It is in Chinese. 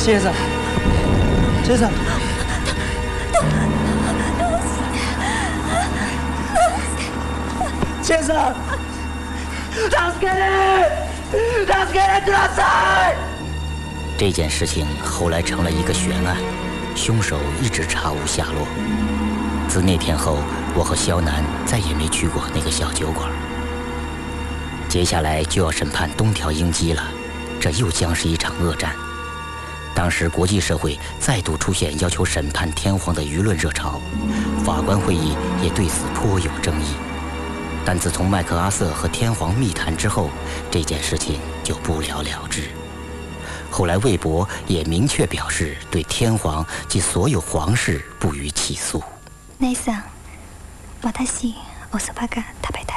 先生，先生，先生，助けてください！ 这件事情后来成了一个悬案，凶手一直查无下落。自那天后，我和肖楠再也没去过那个小酒馆。接下来就要审判东条英机了，这又将是一场恶战。当时国际社会再度出现要求审判天皇的舆论热潮，法官会议也对此颇有争议。但自从麦克阿瑟和天皇密谈之后，这件事情就不了了之。后来魏博也明确表示对天皇及所有皇室不予起诉。 姉さん、私お蕎麦が食べたい。